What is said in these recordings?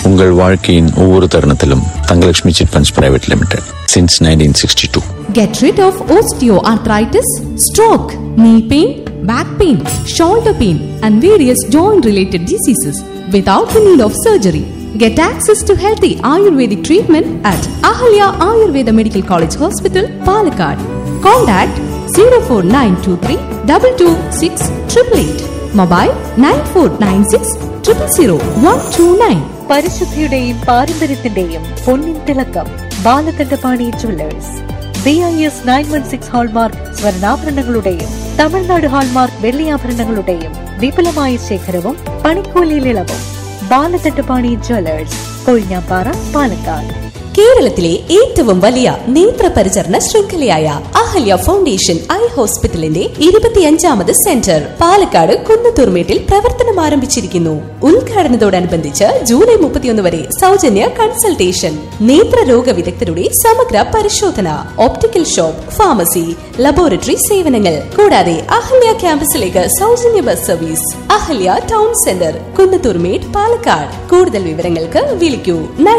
உங்கள் வாழ்க்கையின் ஒவ்வொரு தருணத்திலும் Thangalakshmi chit funds private limited since 1962. Get rid of osteoarthritis, stroke, knee pain, back pain, shoulder pain and various joint related diseases without the need of surgery. Get access to healthy Ayurvedic treatment at Ahalya Ayurveda Medical College Hospital, Palakkad. Contact 04923 226 888. Mobile 9496 000 129. പരിശുദ്ധിയുടെയും പാരമ്പര്യത്തിന്റെയും പൊന്നിൻ തിളക്കം Balakandapani Jewellers. BIS 916 hallmark സ്വർണ്ണാഭരണങ്ങളുടെയും Tamil Nadu hallmark വെള്ളിയാഭരണങ്ങളുടെയും വിപുലമായ ശേഖരവും പണിക്കൂലിയിൽ ഇളവും. Balakandapani Jewellers, Kozhinjampara, Palakkad. കേരളത്തിലെ ഏറ്റവും വലിയ നേത്രപരിചരണ ശൃംഖലയായ Ahalya foundation eye ഹോസ്പിറ്റലിന്റെ 25ാമത് സെന്റർ പാലക്കാട് കുന്നത്തൂർമേട്ടിൽ പ്രവർത്തനം ആരംഭിച്ചിരിക്കുന്നു. ഉദ്ഘാടനത്തോടനുബന്ധിച്ച് ജൂലൈ 31 വരെ സൗജന്യ കൺസൾട്ടേഷൻ, നേത്രരോഗ വിദഗ്ധരുടെ സമഗ്ര പരിശോധന, ഓപ്റ്റിക്കൽ ഷോപ്പ്, ഫാർമസി, ലബോറട്ടറി സേവനങ്ങൾ കൂടാതെ അഹല്യ ക്യാമ്പസിലേക്ക് സൗജന്യ bus service. Ahalya town centre, Kunnathurmedu, Palakkad. കൂടുതൽ വിവരങ്ങൾക്ക് വിളിക്കൂ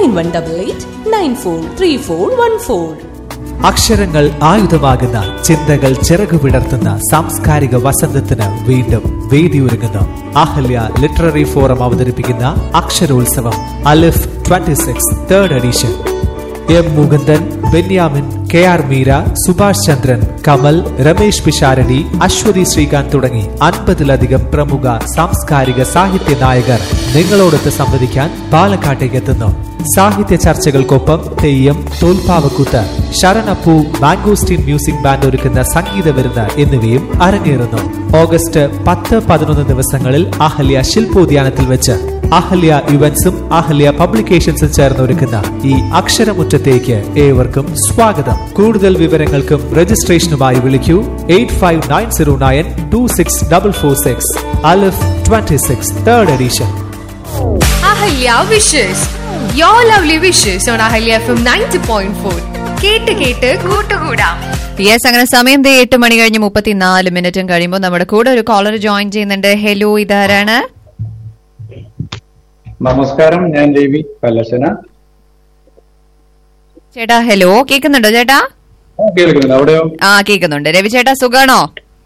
9188943414. അക്ഷരങ്ങൾ ആയുധമാകുന്ന ചിന്തകൾ ചിറകുവിടർത്തുന്ന സാംസ്കാരിക വസന്തത്തിന് വീണ്ടും വേദിയൊരുങ്ങുന്നു. അഹല്യ ലിറ്റററി ഫോറം അവതരിപ്പിക്കുന്ന അക്ഷരോത്സവം അലിഫ് 26 3rd edition. M Mukundan, Benyamin, KR Meera, Subhash ചന്ദ്രൻ, കമൽ, രമേശ് പിഷാരടി, അശ്വതി ശ്രീകാന്ത് തുടങ്ങി 50ലധികം പ്രമുഖ സാംസ്കാരിക സാഹിത്യ നായകർ നിങ്ങളോടൊത്ത് സംവദിക്കാൻ പാലക്കാട്ടേക്ക് എത്തുന്നു. സാഹിത്യ ചർച്ചകൾക്കൊപ്പം തെയ്യം, തോൽപ്പാവക്കൂത്ത്, ശരണപ്പൂ, മാംഗോസ്റ്റീൻ മ്യൂസിക് ബാൻഡ് ഒരുക്കുന്ന സംഗീത വിരുന്ന് എന്നിവയും അരങ്ങേറുന്നു. ഓഗസ്റ്റ് 10, 11 ദിവസങ്ങളിൽ അഹല്യ ശില്പോദ്യാനത്തിൽ വെച്ച് അഹല്യ ഇവന്റ്സും അഹല്യ പബ്ലിക്കേഷൻസും ചേർന്ന് ഒരുക്കുന്ന ഈ അക്ഷരമുറ്റത്തേക്ക് ഏവർക്കും സ്വാഗതം. കൂടുതൽ വിവരങ്ങൾക്കും രജിസ്ട്രേഷനുമായി വിളിക്കൂ 8590926446. അലിഫ് 26 3rd edition. Ahalya wishes, your lovely wishes on Ahalya FM 90.4. കേട്ട് കേട്ട് കൂട്ടുകൂടാം. യെസ്, അങ്ങനെ സമയം 8 മണി കഴിഞ്ഞ് 34 മിനിറ്റും കഴിയുമ്പോൾ നമ്മുടെ കൂടെ ഒരു കോളർ ജോയിൻ ചെയ്യുന്നുണ്ട്. ഹലോ, ഇതാരാണ്? നമസ്കാരം, ഞാൻ രവി പല്ലശന. ചേട്ടാ ഹലോ, കേൾക്കുന്നുണ്ടോ ചേട്ടാ? കേൾക്കുന്നുണ്ട്, അവിടെയോ? കേൾക്കുന്നുണ്ട്. രവി ചേട്ടാ സുഖാണോ?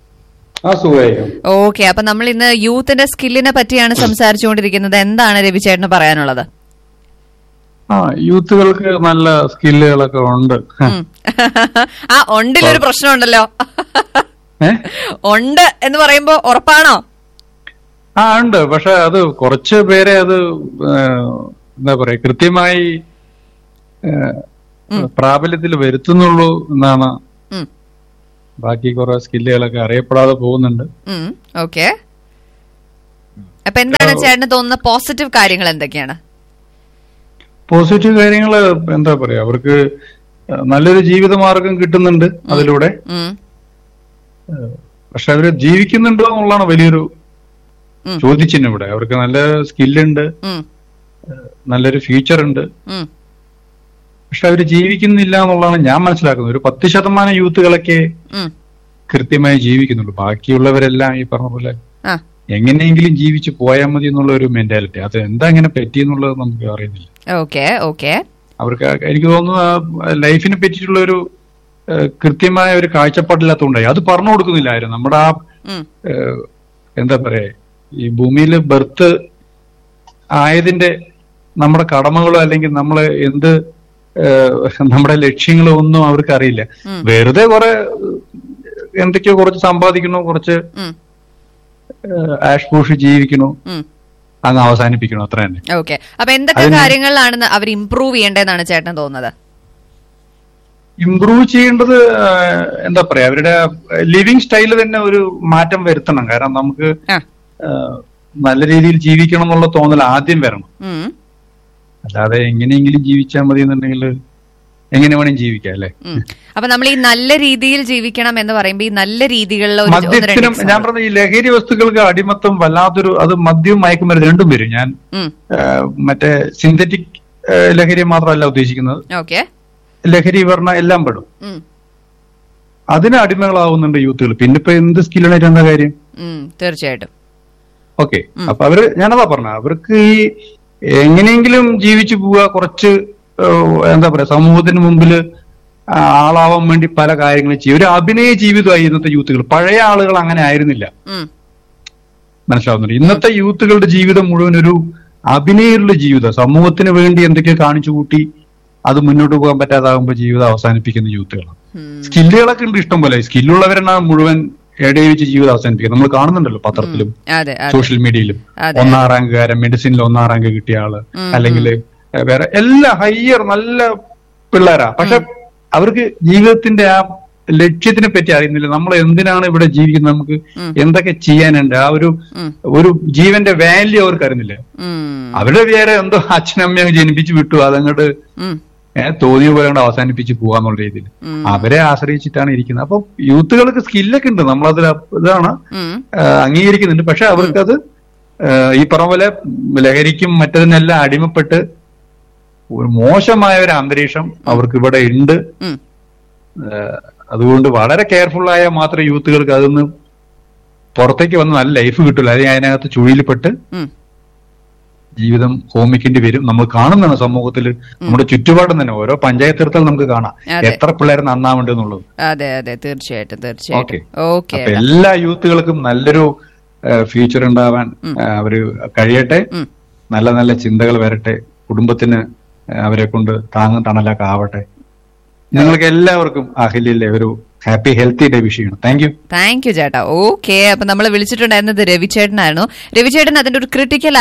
ഓക്കെ, അപ്പൊ നമ്മൾ ഇന്ന് യൂത്തിന്റെ സ്കില്ലിനെ പറ്റിയാണ് സംസാരിച്ചുകൊണ്ടിരിക്കുന്നത്. എന്താണ് രവി ചേട്ടന് പറയാനുള്ളത്? യൂത്തുകൾക്ക് നല്ല സ്കില്ലുകളൊക്കെ ഉണ്ട്. ഉണ്ടിലൊരു പ്രശ്നമുണ്ടല്ലോ. ഉണ്ട് എന്ന് പറയുമ്പോ ഉറപ്പാണോ? ഉണ്ട്, പക്ഷെ അത് കുറച്ച് പേരെ അത് എന്താ പറയാ കൃത്യമായി പ്രാബല്യത്തിൽ വരുത്തുന്നുള്ളൂ എന്നാണ്. ബാക്കി കുറെ സ്കില്ലുകളൊക്കെ അറിയപ്പെടാതെ പോകുന്നുണ്ട്. ഓക്കെ, അപ്പൊ എന്താണ് ചേട്ടന് തോന്നുന്ന പോസിറ്റീവ് കാര്യങ്ങൾ എന്തൊക്കെയാണ്? പോസിറ്റീവ് കാര്യങ്ങള് എന്താ പറയാ, അവർക്ക് നല്ലൊരു ജീവിതമാർഗം കിട്ടുന്നുണ്ട് അതിലൂടെ. പക്ഷെ അവര് ജീവിക്കുന്നുണ്ടോ എന്നുള്ളതാണ് വലിയൊരു ചോദിച്ചിന് ഇവിടെ. അവർക്ക് നല്ല സ്കില്ലുണ്ട്, നല്ലൊരു ഫ്യൂച്ചർ ഉണ്ട്, പക്ഷെ അവര് ജീവിക്കുന്നില്ല എന്നുള്ളതാണ് ഞാൻ മനസ്സിലാക്കുന്നത്. ഒരു 10% യൂത്തുകളൊക്കെ കൃത്യമായി ജീവിക്കുന്നുള്ളൂ. ബാക്കിയുള്ളവരെല്ലാം ഈ പറഞ്ഞ പോലെ എങ്ങനെയെങ്കിലും ജീവിച്ചു പോയാൽ മതി എന്നുള്ള ഒരു മെന്റാലിറ്റി. അത് എന്താ അങ്ങനെ പറ്റിയെന്നുള്ളത് നമുക്ക് അറിയുന്നില്ല. അവർക്ക് എനിക്ക് തോന്നുന്നു ലൈഫിനെ പറ്റിയിട്ടുള്ള ഒരു കൃത്യമായ ഒരു കാഴ്ചപ്പാടില്ലാത്തതുകൊണ്ടായി അത് പറഞ്ഞു കൊടുക്കുന്നില്ലായിരുന്നു. നമ്മുടെ ആ എന്താ പറയാ, ഈ ഭൂമിയിൽ ബർത്ത് ആയതിന്റെ നമ്മുടെ കടമകളോ അല്ലെങ്കിൽ നമ്മള് എന്ത് നമ്മുടെ ലക്ഷ്യങ്ങളോ ഒന്നും അവർക്ക് അറിയില്ല. വെറുതെ കുറെ എന്തൊക്കെയോ കുറച്ച് സമ്പാദിക്കണോ, കുറച്ച് ആഷ് പൂഷ് ജീവിക്കണോ, അങ്ങ് അവസാനിപ്പിക്കണോ, അത്ര തന്നെ. ഓക്കെ, അപ്പൊ എന്തൊക്കെ കാര്യങ്ങളിലാണ് അവർ ഇംപ്രൂവ് ചെയ്യേണ്ടതെന്നാണ് ചേട്ടൻ തോന്നുന്നത്? ഇംപ്രൂവ് ചെയ്യേണ്ടത് എന്താ പറയാ, അവരുടെ ലിവിങ് സ്റ്റൈല് തന്നെ ഒരു മാറ്റം വരുത്തണം. കാരണം നമുക്ക് നല്ല രീതിയിൽ ജീവിക്കണം എന്നുള്ള തോന്നൽ ആദ്യം വരണം. അല്ലാതെ എങ്ങനെയെങ്കിലും ജീവിച്ചാൽ മതി എന്നുണ്ടെങ്കിൽ എങ്ങനെ വേണം ജീവിക്കാം, അല്ലെ? അപ്പൊ നമ്മൾ ഈ നല്ല രീതിയിൽ ജീവിക്കണം എന്ന് പറയുമ്പോ ഈ നല്ല രീതികളിൽ മദ്യത്തിനും ഞാൻ പറഞ്ഞ ഈ ലഹരി വസ്തുക്കൾക്ക് അടിമത്തം വല്ലാത്തൊരു, അത് മദ്യവും മയക്കുമരുന്ന് രണ്ടും വരും. ഞാൻ മറ്റേ സിന്തറ്റിക് ലഹരി മാത്രമല്ല ഉദ്ദേശിക്കുന്നത്, ലഹരി പറഞ്ഞ എല്ലാം പെടും. അതിന് അടിമകളാവുന്നുണ്ട് യൂത്തുകൾ. പിന്നെ ഇപ്പൊ എന്ത് സ്കില്ലാണ് എന്താ കാര്യം? തീർച്ചയായിട്ടും. ഓക്കെ, അപ്പൊ അവര് ഞാനതാ പറഞ്ഞ അവർക്ക് ഈ എങ്ങനെയെങ്കിലും ജീവിച്ചു പോവുക, കുറച്ച് എന്താ പറയാ സമൂഹത്തിന് മുമ്പിൽ ആളാവാൻ വേണ്ടി പല കാര്യങ്ങളും ചെയ്യും. ഒരു അഭിനയ ജീവിതമായി ഇന്നത്തെ യൂത്തുകൾ. പഴയ ആളുകൾ അങ്ങനെ ആയിരുന്നില്ല, മനസ്സിലാവുന്നുണ്ട്. ഇന്നത്തെ യൂത്തുകളുടെ ജീവിതം മുഴുവൻ ഒരു അഭിനയമുള്ള ജീവിതം. സമൂഹത്തിന് വേണ്ടി എന്തൊക്കെയോ കാണിച്ചു കൂട്ടി അത് മുന്നോട്ട് പോകാൻ പറ്റാതാകുമ്പോൾ ജീവിതം അവസാനിപ്പിക്കുന്ന യൂത്തുകളാണ്. സ്കില്ലുകളൊക്കെ ഉണ്ട് ഇഷ്ടം പോലെ. സ്കില്ലുള്ളവരാണ് മുഴുവൻ ഇടയിച്ച് ജീവിതം അവസാനിപ്പിക്കുക. നമ്മൾ കാണുന്നുണ്ടല്ലോ പത്രത്തിലും സോഷ്യൽ മീഡിയയിലും. 1ാം റാങ്കുകാരൻ, മെഡിസിനിൽ 1ാം റാങ്ക് കിട്ടിയ ആള്, അല്ലെങ്കിൽ വേറെ എല്ലാ ഹയർ നല്ല പിള്ളേരാ. പക്ഷെ അവർക്ക് ജീവിതത്തിന്റെ ആ ലക്ഷ്യത്തിനെ പറ്റി അറിയുന്നില്ല. നമ്മൾ എന്തിനാണ് ഇവിടെ ജീവിക്കുന്നത്, നമുക്ക് എന്തൊക്കെ ചെയ്യാനുണ്ട്, ആ ഒരു ജീവന്റെ വാല്യൂ അവർക്ക് അറിയുന്നില്ല. അവരുടെ പേരെ എന്തോ അച്ഛനമ്മയെ ജനിപ്പിച്ചു വിട്ടു, അതങ്ങോട്ട് തോന്നിയ പോലെ കൊണ്ട് അവസാനിപ്പിച്ച് പോവാന്നുള്ള രീതിയിൽ അവരെ ആശ്രയിച്ചിട്ടാണ് ഇരിക്കുന്നത്. അപ്പൊ യൂത്തുകൾക്ക് സ്കില്ലൊക്കെ ഉണ്ട്, നമ്മളതിൽ ഇതാണ് അംഗീകരിക്കുന്നുണ്ട്. പക്ഷെ അവർക്കത് ഈ പറഞ്ഞ പോലെ ലഹരിക്കും മറ്റതിനെല്ലാം അടിമപ്പെട്ട് ഒരു മോശമായ ഒരു അന്തരീക്ഷം അവർക്ക് ഇവിടെ ഉണ്ട്. അതുകൊണ്ട് വളരെ കെയർഫുൾ ആയാൽ മാത്രമേ യൂത്തുകൾക്ക് അതൊന്ന് പുറത്തേക്ക് വന്ന് നല്ല ലൈഫ് കിട്ടുള്ളൂ. അല്ലെങ്കിൽ അതിനകത്ത് ചുഴിയിൽപ്പെട്ട് ജീവിതം ഹോമിക്കേണ്ടി വരും. നമ്മൾ കാണുന്നതാണ് സമൂഹത്തിൽ, നമ്മുടെ ചുറ്റുപാടും തന്നെ ഓരോ പഞ്ചായത്ത് എടുത്താൽ നമുക്ക് കാണാം എത്ര പിള്ളേർ നന്നാവുണ്ട് എന്നുള്ളത്. അതെ അതെ, തീർച്ചയായിട്ടും തീർച്ചയായിട്ടും. ഓക്കെ, എല്ലാ യൂത്തുകൾക്കും നല്ലൊരു ഫ്യൂച്ചർ ഉണ്ടാവാൻ അവര് കഴിയട്ടെ, നല്ല നല്ല ചിന്തകൾ വരട്ടെ, കുടുംബത്തിന് അവരെ കൊണ്ട് താങ്ങും തണലൊക്കെ ആവട്ടെ. നിങ്ങൾക്ക് എല്ലാവർക്കും അഹല്യയിലെ ഒരു ഹാപ്പി ഹെൽത്തി ഡേ വിഷ് ചെയ്യണം. താങ്ക് യു ചേട്ടാ. ഓക്കെ, അപ്പൊ നമ്മൾ വിളിച്ചിട്ടുണ്ടായിരുന്നത് രവിചേട്ടനായിരുന്നു. രവിചേട്ടൻ അതിന്റെ ഒരു ക്രിട്ടിക്കൽ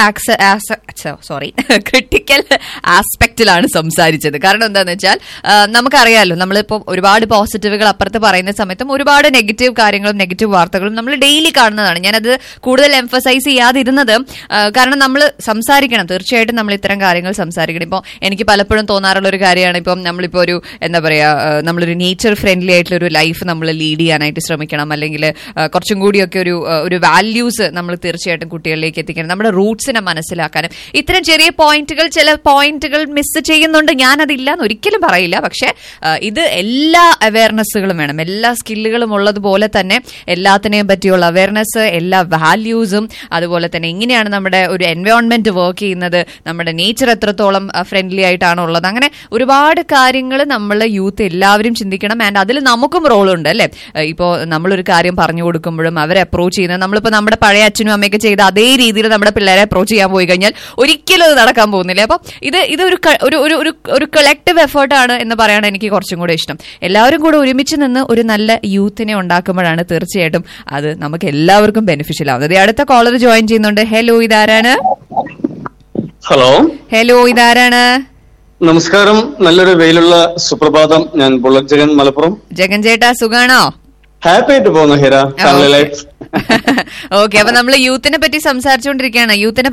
ആസ്പെക്റ്റിലാണ് സംസാരിച്ചത്. കാരണം എന്താന്ന് വെച്ചാൽ നമുക്കറിയാലോ, നമ്മളിപ്പോ ഒരുപാട് പോസിറ്റീവുകൾ അപ്പുറത്ത് പറയുന്ന സമയത്തും ഒരുപാട് നെഗറ്റീവ് കാര്യങ്ങളും നെഗറ്റീവ് വാർത്തകളും നമ്മൾ ഡെയിലി കാണുന്നതാണ്. ഞാനത് കൂടുതൽ എംഫസൈസ് ചെയ്യാതിരുന്നത് കാരണം നമ്മൾ സംസാരിക്കണം, തീർച്ചയായിട്ടും നമ്മൾ ഇത്തരം കാര്യങ്ങൾ സംസാരിക്കണം. ഇപ്പൊ എനിക്ക് പലപ്പോഴും തോന്നാറുള്ള ഒരു കാര്യമാണ്, ഇപ്പം നമ്മളിപ്പോ ഒരു എന്താ പറയാ, നമ്മളൊരു നേച്ചർ ഫ്രണ്ട്ലി ആയിട്ടുള്ള ഒരു ലൈഫ് നമ്മൾ ലീഡ് ചെയ്യാനായിട്ട് ശ്രമിക്കണം. അല്ലെങ്കിൽ കുറച്ചും കൂടിയൊക്കെ ഒരു വാല്യൂസ് നമ്മൾ തീർച്ചയായിട്ടും കുട്ടികളിലേക്ക് എത്തിക്കണം, നമ്മുടെ റൂട്ട്സിനെ മനസ്സിലാക്കാനും. ഇത്തരം ചെറിയ ചില പോയിന്റുകൾ മിസ് ചെയ്യുന്നുണ്ട്, ഞാനതില്ല എന്ന് ഒരിക്കലും പറയില്ല. പക്ഷെ ഇത് എല്ലാ അവയർനെസ്സുകളും വേണം, എല്ലാ സ്കില്ലുകളും ഉള്ളതുപോലെ തന്നെ എല്ലാത്തിനെയും പറ്റിയുള്ള അവയർനെസ്, എല്ലാ വാല്യൂസും, അതുപോലെ തന്നെ എങ്ങനെയാണ് നമ്മുടെ ഒരു എൻവയോൺമെന്റ് വർക്ക് ചെയ്യുന്നത്, നമ്മുടെ നേച്ചർ എത്രത്തോളം ഫ്രണ്ട്ലി ആയിട്ടാണ് ഉള്ളത്, അങ്ങനെ ഒരുപാട് കാര്യങ്ങൾ നമ്മൾ യൂത്ത് എല്ലാവരും ചിന്തിക്കണം. ആൻഡ് അതിൽ നമുക്കും റോളുണ്ട് അല്ലെ. ഇപ്പോ നമ്മളൊരു കാര്യം പറഞ്ഞു കൊടുക്കുമ്പോഴും അവരെ അപ്രോച്ച് ചെയ്യുന്നത്, നമ്മളിപ്പോ നമ്മുടെ പഴയ അച്ഛനും അമ്മയൊക്കെ ചെയ്ത അതേ രീതിയിൽ നമ്മുടെ പിള്ളേരെ അപ്രോച്ച് ചെയ്യാൻ പോയി കഴിഞ്ഞാൽ ഒരിക്കലും അത് നടക്കാൻ പോകുന്നില്ല. അപ്പൊ ഇത് ഒരു കളക്റ്റീവ് എഫേർട്ടാണ് എന്ന് പറയാണ് എനിക്ക് കുറച്ചും കൂടെ ഇഷ്ടം. എല്ലാവരും കൂടെ ഒരുമിച്ച് നിന്ന് ഒരു നല്ല യൂത്തിനെ ഉണ്ടാക്കുമ്പോഴാണ് തീർച്ചയായിട്ടും അത് നമുക്ക് എല്ലാവർക്കും ബെനിഫിഷ്യൽ ആവുന്നത്. അടുത്ത കോളർ ജോയിൻ ചെയ്യുന്നുണ്ട്. ഹലോ, ഇതാരാണ്? ഹലോ, ഇതാരാണ്? നമസ്കാരം, നല്ലൊരു വെയിലുള്ള സുപ്രഭാതം. ഞാൻ ബുള്ളറ്റ് ജഗൻ, മലപ്പുറം. ജഗൻ ചേട്ടാ, സുഖാണോ? ഹാപ്പി ആയിട്ട് പോകുന്നു ഹീര. ഓക്കെ, അപ്പൊ നമ്മള് യൂത്തിനെ പറ്റി സംസാരിച്ചുകൊണ്ടിരിക്കുകയാണ്. യൂത്തിനെ